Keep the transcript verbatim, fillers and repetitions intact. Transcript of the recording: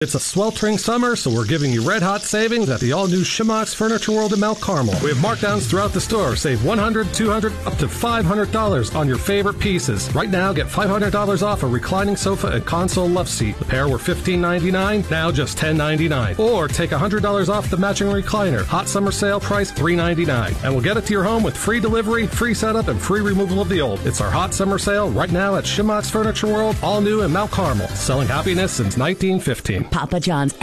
It's a sweltering summer, so we're giving you red-hot savings at the all-new Shimox Furniture World in Mount Carmel. We have markdowns throughout the store. Save one hundred dollars, two hundred dollars, up to five hundred dollars on your favorite pieces. Right now, get five hundred dollars off a reclining sofa and console love seat. The pair were fifteen ninety-nine, now just ten ninety-nine. Or take one hundred dollars off the matching recliner. Hot summer sale price three ninety-nine. And we'll get it to your home with free delivery, free setup, and free removal of the old. It's our hot summer sale right now at Shimox Furniture World, all new in Mount Carmel. Selling happiness since nineteen fifteen. Papa John's